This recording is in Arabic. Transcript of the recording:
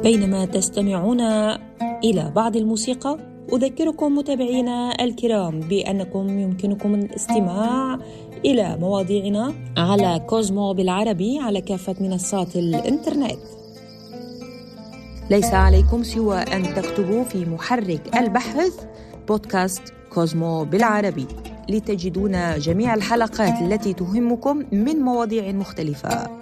بينما تستمعون إلى بعض الموسيقى، أذكركم متابعينا الكرام بأنكم يمكنكم الاستماع إلى مواضيعنا على كوزمو بالعربي على كافة منصات الإنترنت. ليس عليكم سوى أن تكتبوا في محرك البحث بودكاست كوزمو بالعربي لتجدون جميع الحلقات التي تهمكم من مواضيع مختلفة.